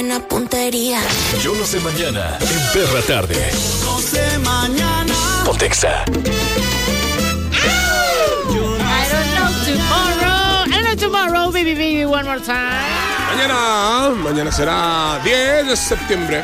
Una puntería. Yo no sé mañana en Perra Tarde. No sé mañana. Pontexa. I don't know tomorrow, baby, one more time. Mañana será 10 de septiembre.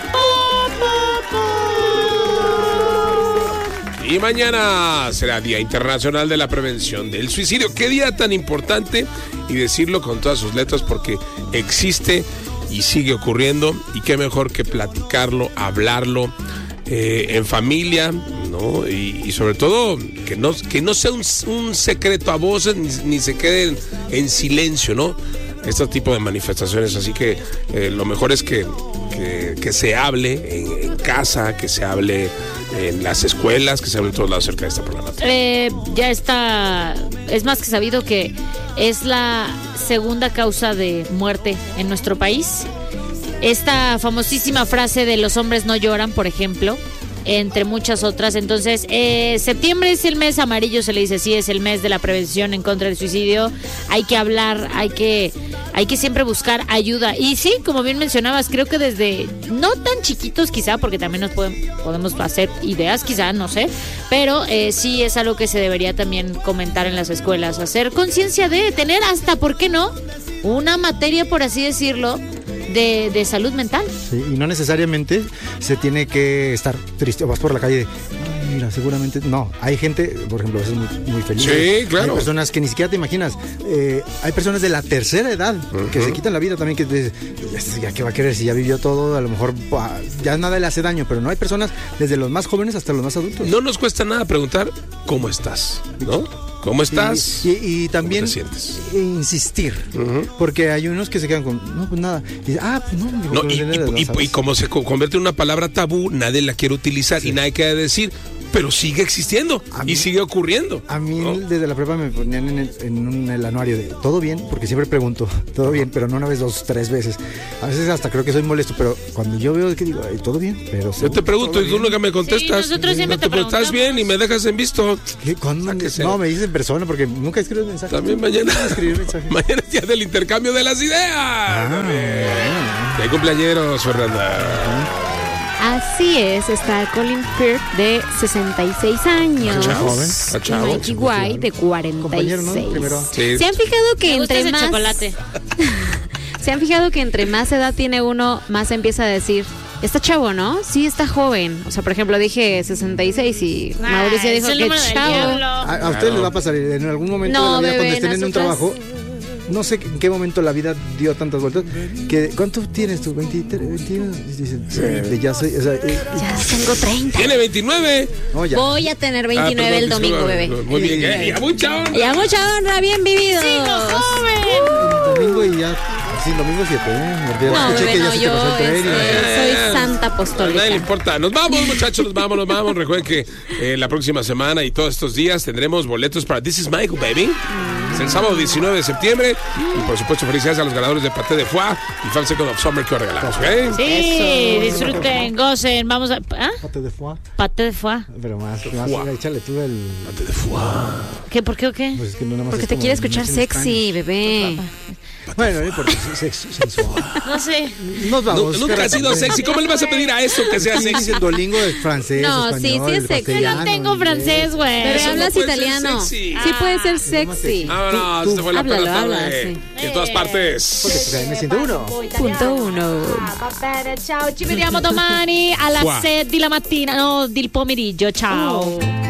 Y mañana será Día Internacional de la Prevención del Suicidio. Qué día tan importante, y decirlo con todas sus letras, porque existe y sigue ocurriendo, y qué mejor que platicarlo, hablarlo en familia, ¿no? Y sobre todo que no sea un secreto a voces, ni se quede en silencio, ¿no? Este tipo de manifestaciones. Así que lo mejor es que se hable en casa, que se hable en las escuelas, que se hable en todos lados acerca de esta problemática. Ya está, es más que sabido que es la segunda causa de muerte en nuestro país. Esta famosísima frase de los hombres no lloran, por ejemplo, entre muchas otras. Entonces, septiembre es el mes amarillo, se le dice así, es el mes de la prevención en contra del suicidio. Hay que hablar, hay que siempre buscar ayuda. Y sí, como bien mencionabas, creo que desde no tan chiquitos quizá, porque también nos podemos hacer ideas quizá, no sé, pero sí es algo que se debería también comentar en las escuelas, hacer conciencia de tener hasta, ¿por qué no?, una materia, por así decirlo, de salud mental. Sí, y no necesariamente se tiene que estar triste o vas por la calle de, mira, seguramente no. Hay gente, por ejemplo, a veces muy feliz. Sí, claro. Hay personas que ni siquiera te imaginas. Hay personas de la tercera edad que se quitan la vida también, que dices, ya qué va a querer si ya vivió todo, a lo mejor ya nada le hace daño, pero no hay personas desde los más jóvenes hasta los más adultos. No nos cuesta nada preguntar cómo estás, ¿no? ¿Cómo estás? Y también ¿Cómo te sientes? Insistir, porque hay unos que se quedan con, no, pues nada. Y dice, y como se convierte en una palabra tabú, nadie la quiere utilizar, sí, y nadie quiere decir, pero sigue existiendo y sigue ocurriendo. A mí, ¿no? Desde la prepa me ponían en el anuario de ¿todo bien? Porque siempre pregunto, ¿todo bien? Pero no una vez, 2, 3 veces. A veces hasta creo que soy molesto, pero cuando yo veo que digo, ¿todo bien? Pero yo te pregunto y tú nunca me contestas. Sí, nosotros siempre te preguntamos. ¿Estás bien? Y me dejas en visto. No, me dices en persona porque nunca escribes mensajes. También mañana es día del intercambio de las ideas. Hay cumpleaños, Fernanda. Así es, está Colin Firth de 66 años. Y Mikey White de 46. ¿No? Sí. ¿Se han fijado que entre más chocolate? ¿Se han fijado que entre más edad tiene uno, más empieza a decir, está chavo, ¿no? Sí, está joven. O sea, por ejemplo, dije 66 y Mauricio dijo que chavo. A usted le va a pasar en algún momento de la vida, cuando estén en un trabajo. No sé en qué momento la vida dio tantas vueltas. ¿Cuánto tienes tú? 23, 21. Dicen, ya soy. O sea, ya tengo 30. ¿Tiene 29? No, ya. Voy a tener 29 el domingo, bebé. Muy bien, y a mucha honra. Y a mucha honra, bien vivido. ¡Sí, joven! Domingo y ya. Sí, domingo 7, No, bebé, no, yo soy santa apostólica. A nadie le importa. Nos vamos, muchachos, nos vamos. Recuerden que la próxima semana y todos estos díás tendremos boletos para This Is Michael, baby. Es el sábado 19 de septiembre. Y por supuesto, felicidades a los ganadores de Paté de Foie y Fan Second of Summer que os regalamos, ¿ok? Sí, eso, disfruten, gocen. Vamos a. Paté de Foie. Paté de Foie. Pero más échale tú el. Paté de Foie. ¿Qué? ¿Por qué o qué? Pues es que no, nada más porque te quiere escuchar sexy, bebé. Bueno, no importa, sexy, sensual. No sé. Nos vamos. Nunca ha sido sexy. ¿Cómo le vas a pedir a eso que sea sexy? El Duolingo es francés, no, español, sí es sexy. Yo no tengo francés, güey. Pero Eso hablas no puede italiano. ser sexy. Sí puede ser sexy. Vámonos, se fue la Háblalo, tarde. habla, sí. Y en todas partes. Porque pues, me siento uno. .1. Va bene, ciao. Ci vediamo domani alla 7 di la mattina. No, del pomeriggio. Ciao.